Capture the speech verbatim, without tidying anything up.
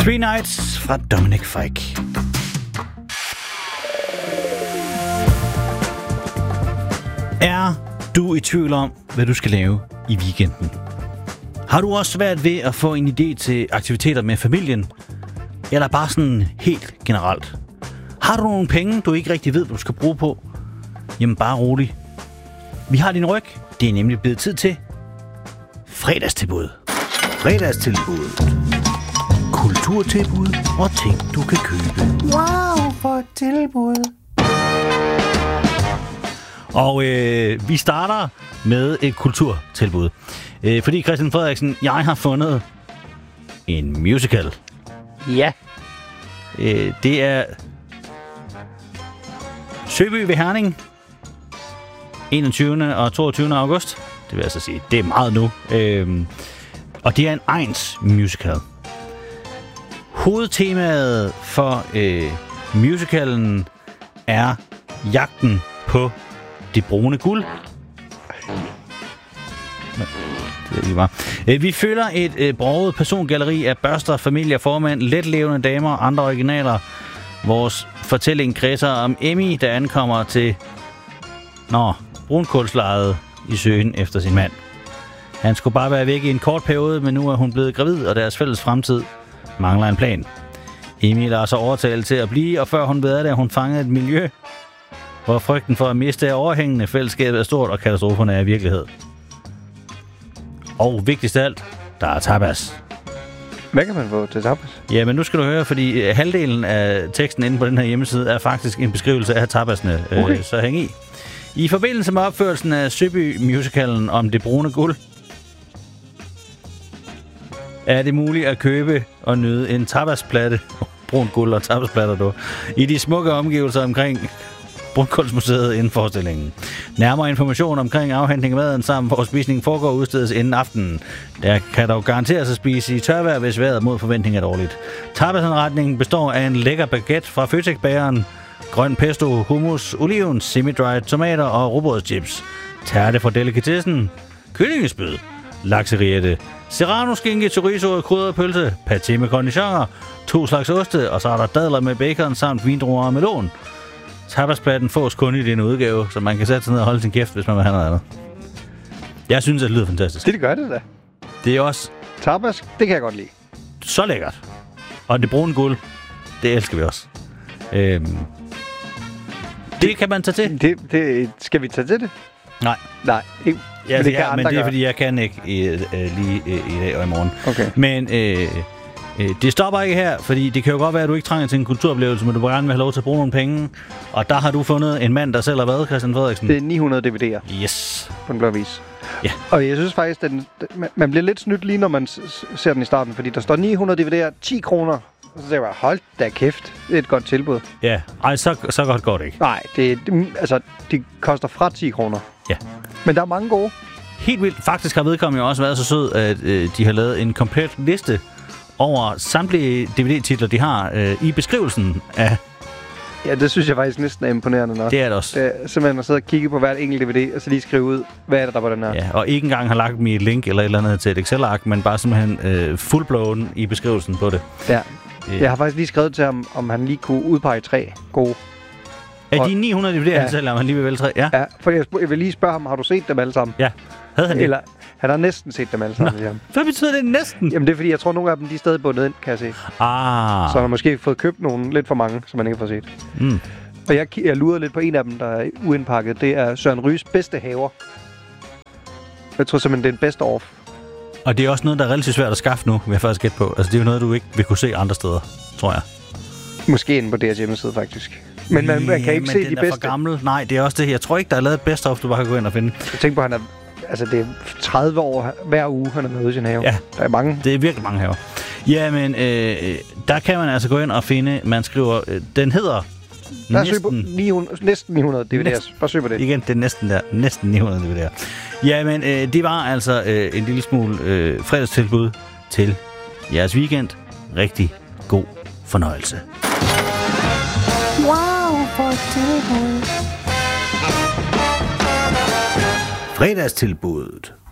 Three Nights fra Dominic Fike. Er du i tvivl om, hvad du skal lave i weekenden? Har du også svært ved at få en idé til aktiviteter med familien? Eller bare sådan helt generelt? Har du nogle penge, du ikke rigtig ved, hvad du skal bruge på? Jamen bare rolig. Vi har din ryg. Det er nemlig blevet tid til fredagstilbud. Fredagstilbud. Kulturtilbud og ting, du kan købe. Wow, for et tilbud. Og øh, vi starter med et kulturtilbud. Øh, fordi Christian Frederiksen, jeg har fundet en musical. Ja. Øh, det er Søby ved Herning. enogtyvende og toogtyvende august. Det vil altså sige, det er meget nu. Øh, og det er en egns musical. Hovedtemaet for øh, musicalen er jagten på det brune guld. Det er lige bare. Vi følger et øh, broget persongalleri af børster, familier, formand, letlevende damer og andre originaler. Vores fortælling kredser om Emmy, der ankommer til Nå, brunkulslejet i søen efter sin mand. Han skulle bare være væk i en kort periode, men nu er hun blevet gravid, og deres fælles fremtid mangler en plan. Emmy lader sig overtale til at blive, og før hun ved det, at hun fangede et miljø, hvor frygten for at miste er overhængende, fællesskabet er stort, og katastroferne er virkelighed. Og vigtigst af alt, der er tapas. Hvad kan man få til tapas? Ja, men nu skal du høre, fordi halvdelen af teksten inde på den her hjemmeside er faktisk en beskrivelse af tapasne, okay. øh, så hæng i. I forbindelse med opførelsen af Søby-musicalen om det brune guld, er det muligt at købe og nyde en tapasplatte, brun guld og tapasplatter du, i de smukke omgivelser omkring Brunkulsmuseet inden forestillingen. Nærmere information omkring afhentning af maden samt hvor spisningen foregår udstedes inden aftenen. Der kan dog garanteres at spise i tørvejr, hvis vejret mod forventning er dårligt. Tapasanretningen består af en lækker baguette fra Føtex-bageren, grøn pesto, hummus, oliven, semi-dried tomater og rugbrødschips, tærte fra delikatessen, kyllingespyd, lakseriette, serrano-skinke, chorizo og krydret pølse, paté med cornichoner, to slags oste, og så er der dadler med bacon samt vindruer og melon. Tapasplatten fås kun i denne udgave, så man kan sætte sig ned og holde sin kæft, hvis man vil have noget andet. Jeg synes, at det lyder fantastisk. Det, det gør det da. Det er også Tapas, det kan jeg godt lide. så lækkert. Og det brune guld, det elsker vi også. Øhm, det kan man tage til. Det, det, skal vi tage til det? Nej. Nej, ikke. Ja, det det kan ja, andre men det er, gøre. fordi jeg kan ikke i, øh, lige øh, i dag og i morgen. Okay. Men øh, øh, det stopper ikke her, fordi det kan jo godt være, at du ikke trænger til en kulturoplevelse, men du gerne vil have lov til at bruge nogle penge. Og der har du fundet en mand, der selv har været, Christian Frederiksen. Det er ni hundrede D V D'er. Yes. På en blå vis. Ja. Og jeg synes faktisk, at den, man bliver lidt snydt lige, når man ser den i starten, fordi der står ni hundrede D V D'er, ti kroner. Og så siger jeg, hold da kæft, det er et godt tilbud. Ja, ej, så, så godt går det ikke. Nej, det, det, altså, de koster fra ti kroner. Ja. Men der er mange gode. Helt vildt. Faktisk har vedkommende jo også været så sød, at øh, de har lavet en komplet liste over samtlige D V D-titler, de har øh, i beskrivelsen af... Ja, det synes jeg faktisk næsten er imponerende nok. Det er det også. Det er simpelthen at sidde og kigge på hvert enkelt D V D, og så lige skrive ud, hvad er der, der på den her. Ja, og ikke engang har lagt dem i et link eller et eller andet til et Excel-ark, men bare simpelthen øh, fullblown i beskrivelsen på det. Ja. Øh. Jeg har faktisk lige skrevet til ham, om han lige kunne udpege tre gode. Er de ni hundrede D V D'er, Ja. han selv, om han lige vil vælge tre? Ja. Ja, for jeg, jeg vil lige spørge ham, har du set dem alle sammen? Ja. Havde han det? Eller han har næsten set dem alle sammen, siger han. Hvad betyder det næsten? Jamen det er fordi, jeg tror, nogle af dem de er stadig bundet ind, kan jeg se. Ah. Så han har måske fået købt nogle lidt for mange, som man ikke har fået set. Mm. Og jeg, jeg lurer lidt på en af dem, der er uindpakket. Det er Søren Ryges bedste haver. Jeg tror simpelthen, det er en bedste off. Og det er også noget, der er relativt svært at skaffe nu, vil jeg faktisk gætte på. Altså, det er jo noget, du ikke vil kunne se andre steder, tror jeg. Måske inde på deres hjemmeside, faktisk. Men man, man kan ikke men se den de er bedste. for gammel. Nej, det er også det. Jeg tror ikke, der er lavet et best of, du bare kan gå ind og finde. Jeg tænker på, at han er, altså, det er tredive år hver uge, han er med i sin have. Ja. Der er mange. Det er virkelig mange haver. Jamen, øh, der kan man altså gå ind og finde, man skriver, øh, den hedder Der er næsten, på ni hundrede, næsten ni hundrede D V D'er. Næsten. Bare søg på det. igen, det er næsten der, næsten ni hundrede D V D'er. Jamen, øh, det var altså øh, en lille smule øh, fredagstilbud til jeres weekend. Rigtig god fornøjelse. Wow, for et tilbud. Fredagstilbuddet.